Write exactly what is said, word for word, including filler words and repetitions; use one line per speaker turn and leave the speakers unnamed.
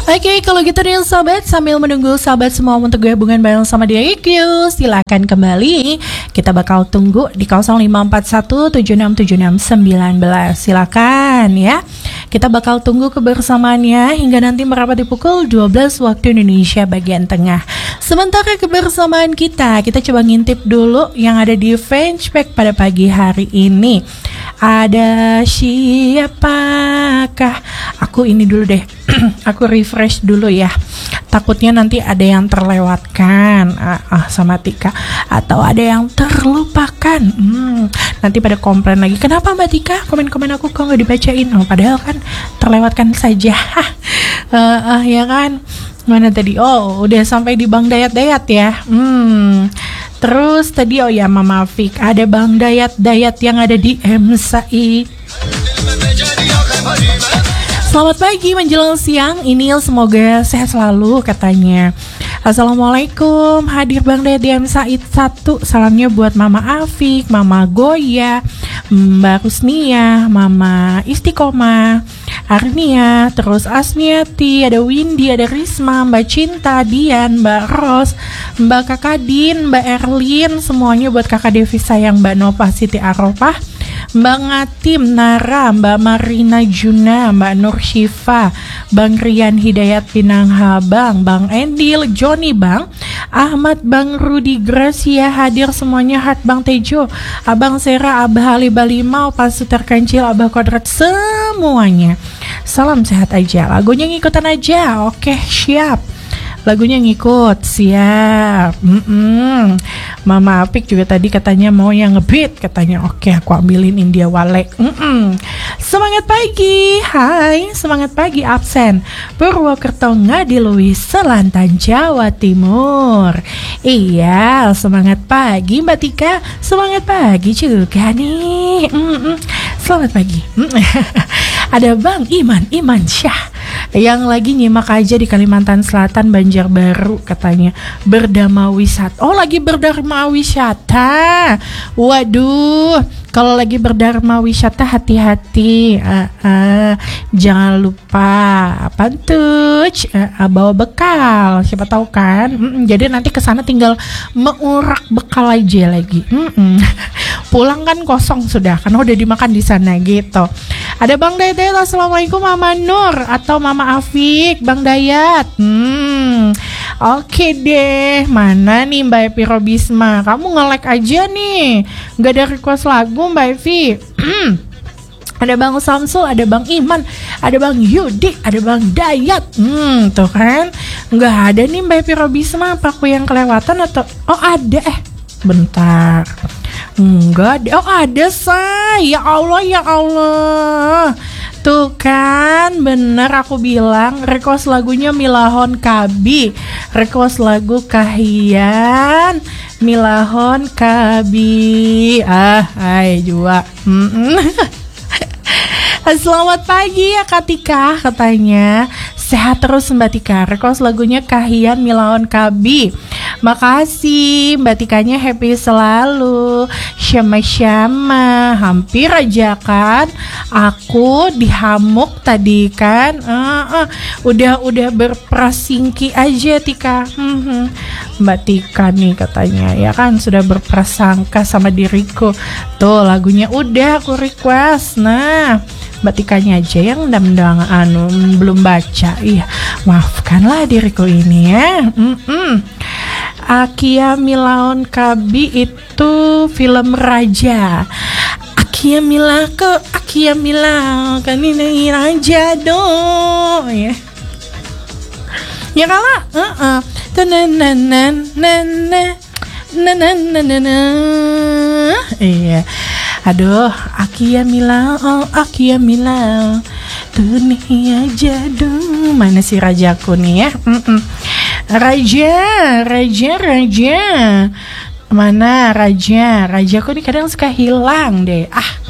Oke, kalau gitu nih sahabat, sambil menunggu sahabat semua untuk gabungan bareng sama dia I Q, silakan kembali. Kita bakal tunggu di nol lima empat satu tujuh enam tujuh enam satu sembilan. Silakan ya. Kita bakal tunggu kebersamaannya hingga nanti merapat di pukul dua belas waktu Indonesia bagian tengah. Sementara kebersamaan kita, kita coba ngintip dulu yang ada di fanpage pada pagi hari ini. Ada siapakah? Aku ini dulu deh. Aku refresh dulu ya. Takutnya nanti ada yang terlewatkan ah, ah, sama Tika, atau ada yang terlupakan. Hmm, nanti pada komplain lagi. Kenapa Mbak Tika komen-komen aku kok nggak dibacain? Oh, padahal kan terlewatkan saja. uh, uh, ya kan? Mana tadi? Oh, udah sampai di Bang Dayat-Dayat ya. Hmm. Terus tadi oh ya Mama Fik, ada Bang Dayat-Dayat yang ada di M S I. Selamat pagi menjelang siang, Inil semoga sehat selalu katanya. Assalamualaikum, hadir Bang Dayat di M Said satu. Salamnya buat Mama Afik, Mama Goya, Mbak Rusnia, Mama Istiqomah, Arnia, terus Asmiati, ada Windy, ada Risma, Mbak Cinta, Dian, Mbak Ros, Mbak Kakadin, Mbak Erlin, semuanya buat Kakak Devi sayang, Mbak Nova Siti Arofah, Mbak Ngatim, Nara, Mbak Marina Juna, Mbak Nur Syifa, Bang Rian Hidayat Pinanghabang, Bang Endil, Joni Bang, Ahmad, Bang Rudi Gracia hadir semuanya, Hat Bang Tejo, Abang Sera, Abah Ali Balimau, Pasuter Kancil, Abah Kodrat, semuanya. Salam sehat aja, lagunya ngikutan aja, oke siap. Lagunya ngikut, siap. Mm-mm. Mama Apik juga tadi katanya mau yang ngebeat, katanya oke aku ambilin India Wale. Mm-mm. Semangat pagi, hai semangat pagi absen Purwokerto Ngadiluwi Selatan Jawa Timur. Iya semangat pagi Mbak Tika, semangat pagi juga nih. Mm-mm. Selamat pagi. Ada Bang Iman Iman Syah yang lagi nyimak aja di Kalimantan Selatan Banjarbaru katanya, berdharma wisata. Oh lagi berdharma wisata. Waduh, kalau lagi berdharma wisata hati-hati, uh, uh, jangan lupa apa tuh uh, bawa bekal, siapa tahu kan. Mm-mm, jadi nanti kesana tinggal mengurak bekal aja lagi. Mm-mm. Pulang kan kosong sudah, karena udah dimakan di sana gitu. Ada Bang Dayat, assalamualaikum Mama Nur atau Mama Afik, Bang Dayat. Hmm, oke deh. Mana nih Mbak Evi Robisma? Kamu nge-like aja nih. Gak ada request lagu Mbak Evi. Ada Bang Samsul, ada Bang Iman, ada Bang Yudi, ada Bang Dayat. Hmm, tuh kan. Gak ada nih Mbak Evi Robisma. Apa aku yang kelewatan atau? Oh ada eh. Bentar. Enggak ada. Oh ada say. Ya Allah ya Allah. Tuh kan bener aku bilang. Request lagunya Milahon Kabi. Request lagu Kahian Milahon Kabi. Ah hai jua. Selamat pagi ya Kak Tika, katanya sehat terus Mbak Tika. Request lagunya Kahian Milahon Kabi. Makasih Mbak Tikanya, happy selalu. Syama-syama. Hampir aja kan aku dihamuk tadi kan. uh, uh, Udah udah berprasangki aja Tika. hmm, Mbak Tika nih katanya ya kan sudah berprasangka sama diriku. Tuh lagunya udah aku request. Nah Mbak Tikanya aja yang ndang-ndang anu belum baca. Iya, maafkanlah diriku ini ya. Mm-mm. Akia Milahon Kabi itu film Raja. Akia Mila ke Akia Mila kan ini Raja do ya. Ya kalah. Heeh. Tenanan nana nana. Iya. Aduh, Akia Mila, oh Akia Mila, dunia jadul. Mana si rajaku nih ya? Mm-mm. Raja, Raja, Raja. Mana Raja? Rajaku nih kadang suka hilang deh. Ah,